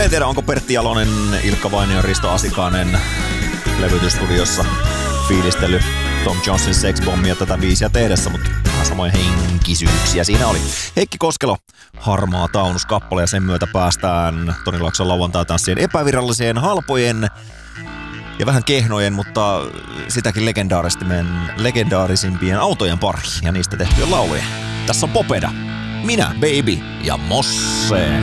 En tiedä, onko Pertti Jalonen, Ilkka Vainio, Risto Asikainen levytysstudiossa fiilistellyt Tom Jonesin Sex-bombia tätä biisiä tehdessä, mutta vähän samoja henkisyyksiä siinä oli. Heikki Koskelo, Harmaa taunus kappale, ja sen myötä päästään Toni Laakson lauantai-tanssien epäviralliseen, halpojen ja vähän kehnojen, mutta sitäkin legendaarisimpien autojen pariin ja niistä tehtyjen lauluja. Tässä on Popeda, minä, Baby ja Mosse.